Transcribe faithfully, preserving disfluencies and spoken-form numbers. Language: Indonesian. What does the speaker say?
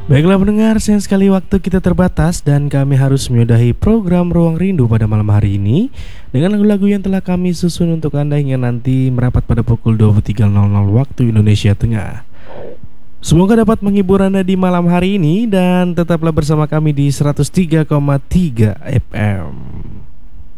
Baiklah pendengar, sayang sekali waktu kita terbatas dan kami harus menyudahi program Ruang Rindu pada malam hari ini dengan lagu-lagu yang telah kami susun untuk Anda hingga nanti merapat pada pukul dua puluh tiga nol nol waktu Indonesia Tengah. Semoga dapat menghibur Anda di malam hari ini dan tetaplah bersama kami di seratus tiga koma tiga F M.